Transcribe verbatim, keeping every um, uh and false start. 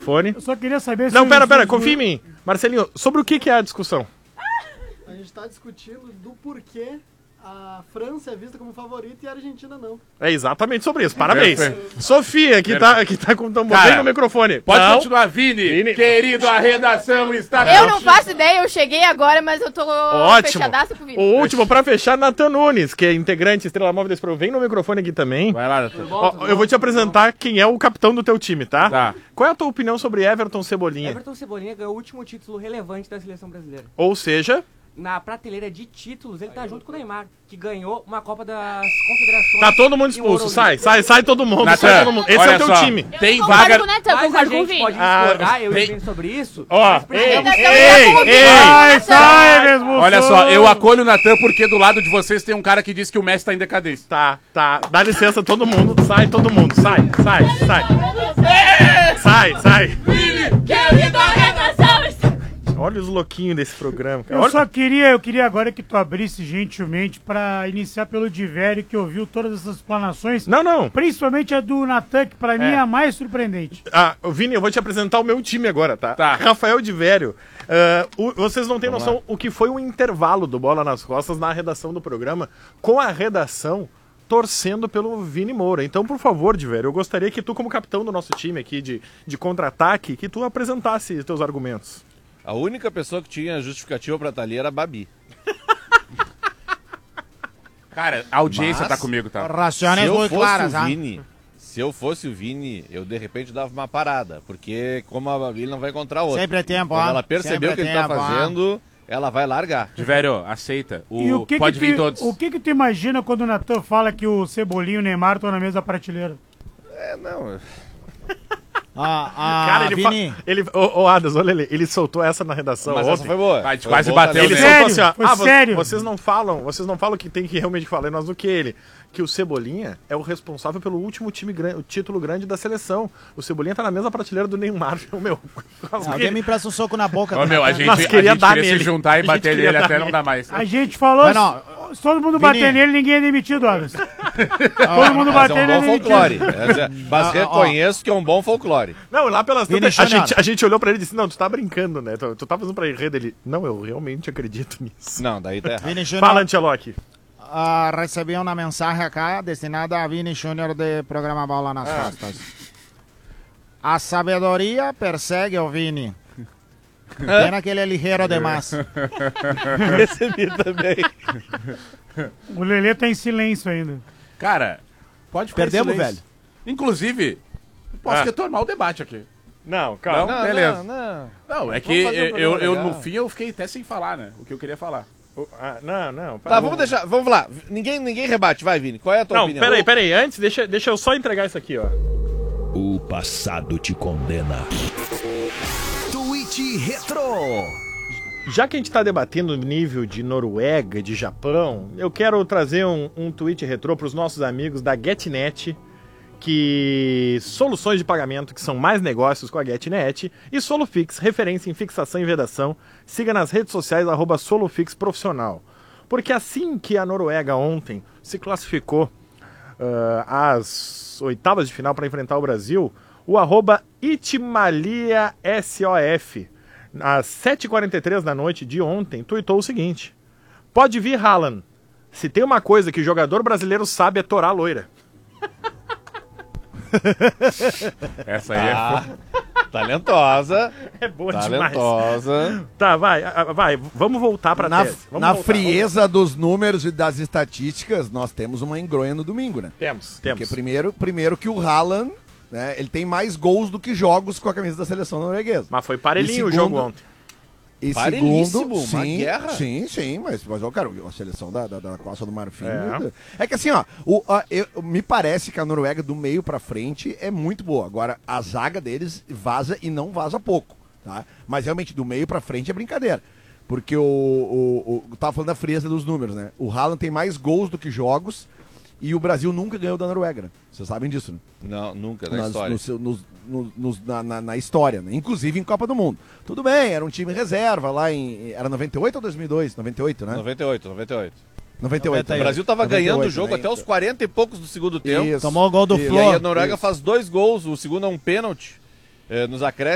microfone. Eu só queria saber se... Não, pera, pera, confia em mim. Marcelinho, sobre o que, que é a discussão? A gente tá discutindo do porquê a França é vista como favorita e a Argentina não. É exatamente sobre isso, parabéns. Perfeito. Sofia, que tá, que tá com tambor bem no microfone. Pode não. continuar, Vini. Vini. Querido, a redação está... Eu não faço ideia, eu cheguei agora, mas eu tô Ótimo. fechadaça pro Vini. O último, pra fechar, Nathan Nunes, que é integrante Estrela Móvel desse programa. Vem no microfone aqui também. Vai lá, Nathan. Ó, eu vou te apresentar quem é o capitão do teu time, tá? Tá. Qual é a tua opinião sobre Everton Cebolinha? Everton Cebolinha ganhou o último título relevante da seleção brasileira. Ou seja... Na prateleira de títulos, ele tá junto com o Neymar, que ganhou uma Copa das Confederações. Tá todo mundo expulso, sai, sai, sai todo mundo, Nathan, sai todo mundo. Esse é o teu só, time. Tem Concordo vaga... com o Nathan, Mas a concordo com o gente Vini. pode Ah, discordar, eu e tem- o Vini sobre isso. Ó, mas ei, precisamos- ei, ei, Ai, sai, mesmo. Olha só, eu acolho o Natan porque do lado de vocês tem um cara que diz que o Messi tá em decadência. Tá, tá, dá licença todo mundo, sai todo mundo, sai, sai, sai. Sai, sai. Querido, a redação está... Olha os louquinhos desse programa. cara. Eu Olha... só queria, eu queria agora que tu abrisse gentilmente pra iniciar pelo Divério, que ouviu todas essas explanações. Não, não. Principalmente a do Natan, que pra mim é a mais surpreendente. Ah, Vini, eu vou te apresentar o meu time agora, tá? Tá. Rafael de Vério. ah, o- vocês não têm noção o que foi o intervalo do Bola nas Costas na redação do programa, com a redação torcendo pelo Vini Moura. Então, por favor, de Vério, eu gostaria que tu, como capitão do nosso time aqui de, de contra-ataque, que tu apresentasse teus argumentos. A única pessoa que tinha justificativa pra estar ali era a Babi. Cara, a audiência Mas- tá comigo, tá? Se Raciones eu muito fosse claras, o ah. Vini, se eu fosse o Vini, eu de repente dava uma parada, porque como a Babi não vai encontrar outra. Sempre é tempo, Quando ó. ela percebeu o que Sempre ele tá é tempo, ó. fazendo, ela vai largar. De velho, aceita. O... E o que Pode que vir tu, todos. o que que tu imagina quando o Natan fala que o Cebolinha e o Neymar estão na mesma prateleira? É, não. Ah, ah, Cara, ele fa... Vini, ele Ô, ô, Adas, olha ele, ele soltou essa na redação Mas ontem. essa foi boa. A gente Foi quase boa bateu, também. Ele né? soltou Sério? assim, ó, Foi ah, vo- sério? vocês não falam, vocês não falam que tem que realmente falar nós do que ele, que o Cebolinha é o responsável pelo último time grande, o título grande da seleção. O Cebolinha tá na mesma prateleira do Neymar, o meu. alguém me empresta um soco na boca. Ô, meu, a gente, Nós a queria gente dar queria nele. se juntar A e gente bater queria nele dar até nele. não dá mais. A gente falou, Mas não, se todo mundo Vini. bater nele, ninguém é demitido, Adas. Todo mundo Mas bater é um nele é bom demitido. folclore. Essa é- Mas Ah, ó. reconheço que é um bom folclore. Não, lá pelas Vini tantas, a Júnior. gente, a gente olhou pra ele e disse, não, tu tá brincando, né? Tu, tu tá fazendo pra enredo ele. Não, eu realmente acredito nisso. Não, daí tá errado. Vini Júnior, Fala, Ancelotti. ah, recebi uma mensagem acá destinada a Vini Júnior de programa Bola nas Ah. Costas. A sabedoria persegue o Vini. Pena que ele é ligeiro demais. Recebi também. O Lelê tá em silêncio ainda. Cara, pode ficar em Perdemos, silêncio. velho. Inclusive, posso Ah. retomar o debate aqui. Não, calma. Não, beleza. Não, não. Não, é Vamos que fazer um eu, programa eu, legal. no fim, eu fiquei até sem falar, né? O que eu queria falar. Ah, não, não. Tá, vamos deixar. Vamos lá. Ninguém, ninguém rebate. Vai, Vini. Qual é a tua Não, opinião? peraí, peraí. Antes, deixa, deixa eu só entregar isso aqui, ó. O passado te condena. Tweet Retro. Já que a gente tá debatendo o nível de Noruega, de Japão, eu quero trazer um, um tweet retrô pros nossos amigos da GetNet, que soluções de pagamento que são mais negócios com a GetNet, e Solufix, referência em fixação e vedação. Siga nas redes sociais, arroba Solufix Profissional. Porque assim que a Noruega ontem se classificou ah, às oitavas de final para enfrentar o Brasil, o arroba ItmaliaSOF, às sete e quarenta e três da noite de ontem, tuitou o seguinte: pode vir, Haaland. Se tem uma coisa que jogador brasileiro sabe é torar loira. Essa aí é... Talentosa. É boa Talentosa. demais. Tá, vai, ah, vai, vamos voltar pra Na, tese. Vamos na voltar, frieza dos números e das estatísticas, nós temos uma engronha no domingo, né? Temos, Porque temos. primeiro, primeiro que o Haaland, né, ele tem mais gols do que jogos com a camisa da seleção norueguesa. Mas foi parelhinho E o jogo segundo- ontem. E Parelhíssimo, segundo, uma sim, guerra. sim, sim, mas, mas ó, cara, a seleção da, da, da Costa do Marfim... É. É, que assim, ó, o, a- eu- me parece que a Noruega do meio pra frente é muito boa. Agora, a zaga deles vaza e não vaza pouco, tá? Mas realmente, do meio pra frente é brincadeira. Porque o... o, o tava falando da frieza dos números, né? O Haaland tem mais gols do que jogos e o Brasil nunca ganhou da Noruega, né? Vocês sabem disso, né? Não, nunca na Nas- história. no seu- nos- no- nos- na, na- na história, né? Inclusive em Copa do Mundo. Tudo bem, era um time reserva lá em... Era noventa e oito ou dois mil e dois? noventa e oito, né? noventa e oito, noventa e oito. noventa e oito. O Brasil tava noventa e ganhando oito, o jogo né? até os quarenta e poucos do segundo tempo. Isso. Tomou o gol do Isso. E aí a Flo. Noruega Isso. faz dois gols, o segundo é um pênalti, eh, nos acréscimos.